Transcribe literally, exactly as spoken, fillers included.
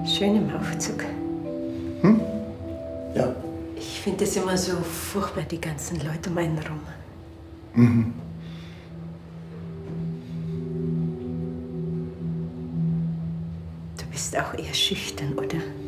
Schön im Aufzug. Hm? Ja. Ich finde es immer so furchtbar, die ganzen Leute um einen rum. Mhm. Du bist auch eher schüchtern, oder?